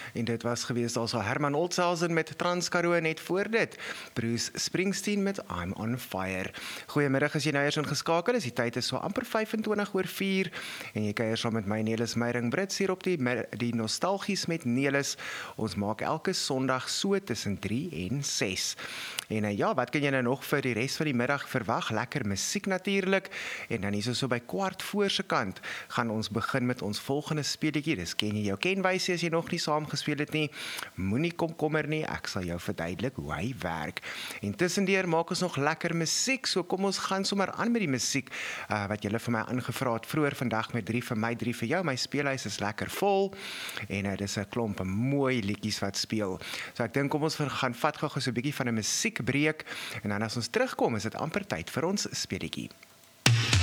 En dit was gewees also Herman Olshausen met Transkaroo net voor dit. Bruce Springsteen met I'm on Fire. Goeiemiddag as jy nou eers ingeskakel is. Die tyd is so amper 25:04 en jy kuier saam met my Nelis Meiring-Brits hier op die Nostalgies met Nelis. Ons maak elke Sondag so tussen 3 en 6. En ja, wat kan jy nou nog vir die res van die middag verwag? Lekker musiek natuurlik. En dan hier so by 15:15 se kant gaan ons begin met ons volgende speletjie. Dis ken jy jou kenwysie as jy nog nie saam gespeel het nie. Moenie komkommer nie, ek sal jou verduidelik hoe hy werk. En tussendeur maak ons nog lekker musiek, so kom ons gaan sommer aan met die musiek wat julle vir my aangevra het vroeër vandag met 3 vir my, 3 vir jou. My speelhuis is lekker vol en dis 'n klomp mooi liedjies wat speel. So ek dink kom ons gaan vat gou so 'n bietjie van 'n musiekbreek en dan as ons terugkom is dit amper tyd vir ons speletjie.